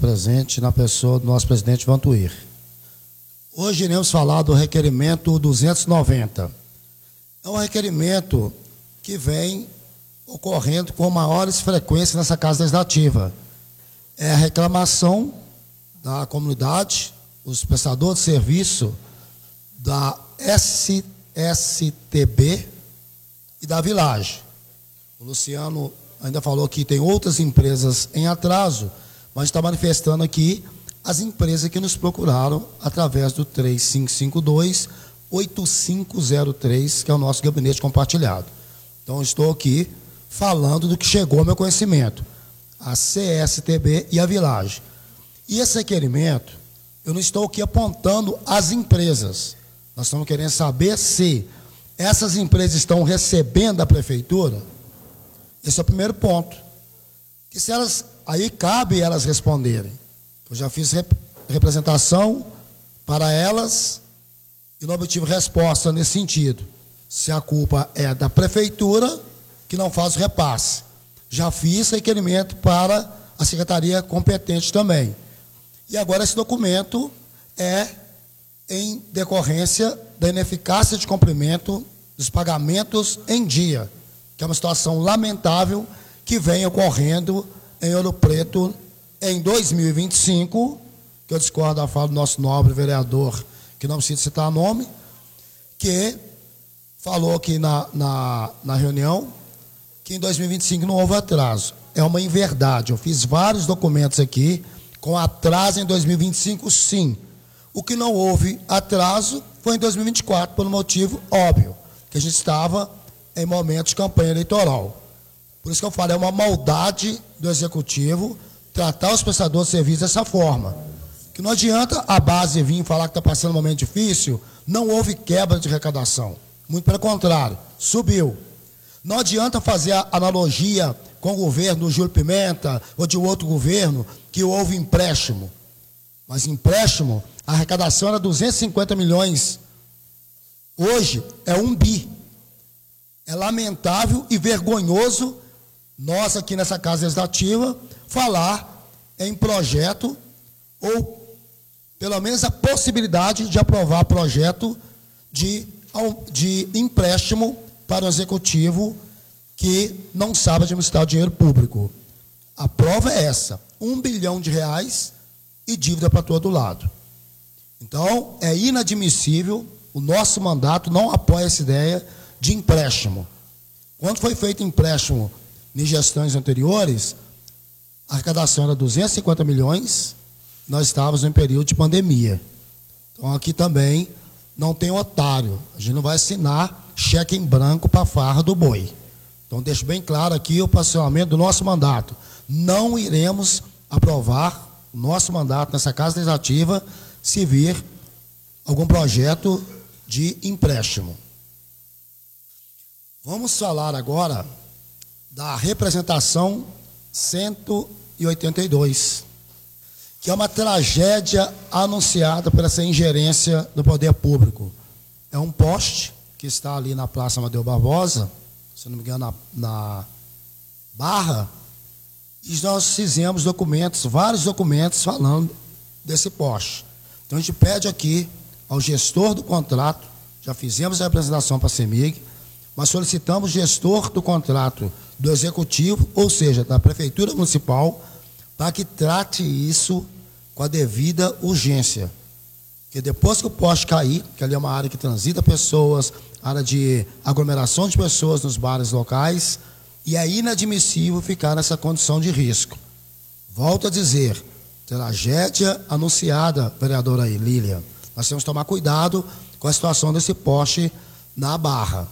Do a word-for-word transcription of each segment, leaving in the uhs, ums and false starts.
presente na pessoa do nosso presidente Vantuir. Hoje iremos falar do requerimento duzentos e noventa. É um requerimento que vem ocorrendo com maiores frequências nessa Casa Legislativa. É a reclamação da comunidade, os prestadores de serviço da S S T B e da Village. O Luciano ainda falou que tem outras empresas em atraso, mas está manifestando aqui as empresas que nos procuraram através do três cinco cinco dois, oito cinco zero três, que é o nosso gabinete compartilhado. Então, estou aqui falando do que chegou ao meu conhecimento, a C S T B e a Village. E esse requerimento, eu não estou aqui apontando as empresas. Nós estamos querendo saber se essas empresas estão recebendo da prefeitura. Esse é o primeiro ponto. Que se elas, aí cabe elas responderem. Eu já fiz rep, representação para elas e não obtive resposta nesse sentido. Se a culpa é da prefeitura, que não faz o repasse. Já fiz requerimento para a secretaria competente também. E agora esse documento é em decorrência da ineficácia de cumprimento dos pagamentos em dia, que é uma situação lamentável que vem ocorrendo em Ouro Preto em dois mil e vinte e cinco, que eu discordo da fala do nosso nobre vereador, que não precisa citar nome, que falou aqui na, na, na reunião que em dois mil e vinte e cinco não houve atraso. É uma inverdade. Eu fiz vários documentos aqui com atraso em dois mil e vinte e cinco, sim. O que não houve atraso foi em dois mil e vinte e quatro, por um motivo óbvio, que a gente estava em momento de campanha eleitoral. Por isso que eu falo, é uma maldade do Executivo tratar os prestadores de serviço dessa forma. Que não adianta a base vir falar que está passando um momento difícil, não houve quebra de arrecadação. Muito pelo contrário, subiu. Não adianta fazer a analogia com o governo do Júlio Pimenta ou de outro governo que houve empréstimo. Mas empréstimo, a arrecadação era duzentos e cinquenta milhões. Hoje é um bi. É lamentável e vergonhoso nós aqui nessa Casa Legislativa falar em projeto ou pelo menos a possibilidade de aprovar projeto de, de empréstimo para o Executivo que não sabe administrar o dinheiro público. A prova é essa, um bilhão de reais e dívida para todo lado. Então, é inadmissível, o nosso mandato não apoia essa ideia de empréstimo. Quando foi feito empréstimo em gestões anteriores, a arrecadação era duzentos e cinquenta milhões, nós estávamos em período de pandemia. Então, aqui também não tem otário, a gente não vai assinar cheque em branco para a farra do boi. Então, deixo bem claro aqui o posicionamento do nosso mandato. Não iremos aprovar o nosso mandato nessa Casa Legislativa se vir algum projeto de empréstimo. Vamos falar agora da representação cento e oitenta e dois, que é uma tragédia anunciada por essa ingerência do poder público. É um poste que está ali na Praça Amadeu Barbosa, se não me engano, na, na Barra, e nós fizemos documentos, vários documentos falando desse poste. Então, a gente pede aqui ao gestor do contrato, já fizemos a representação para a CEMIG, mas solicitamos gestor do contrato do Executivo, ou seja, da Prefeitura Municipal, para que trate isso com a devida urgência. Porque depois que o poste cair, que ali é uma área que transita pessoas, área de aglomeração de pessoas nos bares locais, e é inadmissível ficar nessa condição de risco. Volto a dizer, tragédia anunciada, vereadora Lília. Nós temos que tomar cuidado com a situação desse poste na Barra.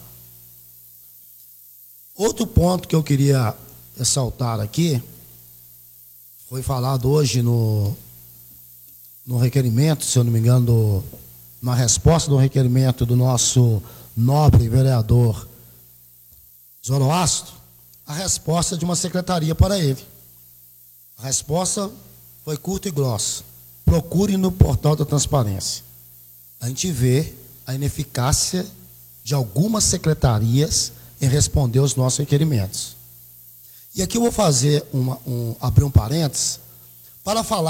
Outro ponto que eu queria ressaltar aqui, foi falado hoje no, no requerimento, se eu não me engano, do, na resposta do requerimento do nosso nobre vereador Zoroastro, a resposta de uma secretaria para ele. A resposta foi curta e grossa. Procure no portal da transparência. A gente vê a ineficácia de algumas secretarias em responder aos nossos requerimentos. E aqui eu vou fazer uma, um, abrir um parênteses para falar